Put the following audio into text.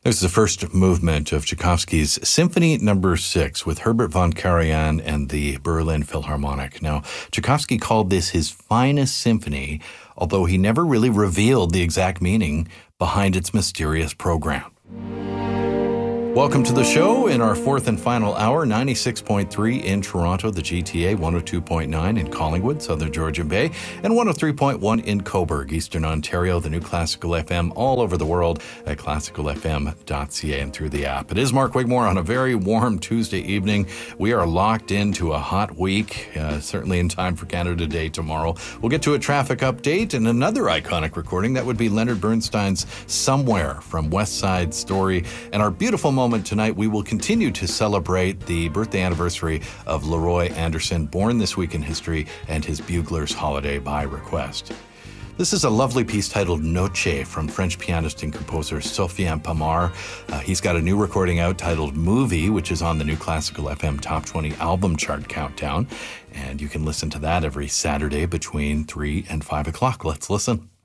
This is the first movement of Tchaikovsky's Symphony No. 6 with Herbert von Karajan and the Berlin Philharmonic. Now, Tchaikovsky called this his finest symphony, although he never really revealed the exact meaning behind its mysterious program. Welcome to the show in our fourth and final hour, 96.3 in Toronto, the GTA, 102.9 in Collingwood, Southern Georgian Bay, and 103.1 in Cobourg, Eastern Ontario, the new Classical FM all over the world at classicalfm.ca and through the app. It is Mark Wigmore on a very warm Tuesday evening. We are locked into a hot week, certainly in time for Canada Day tomorrow. We'll get to a traffic update and another iconic recording. That would be Leonard Bernstein's Somewhere from West Side Story. And our beautiful moment tonight, we will continue to celebrate the birthday anniversary of Leroy Anderson, born this week in history, and his Bugler's Holiday by request. This is a lovely piece titled Noche from French pianist and composer Sofiane Pamar. He's got a new recording out titled Movie, which is on the new Classical FM Top 20 album chart countdown. And you can listen to that every Saturday between 3 and 5 o'clock. Let's listen.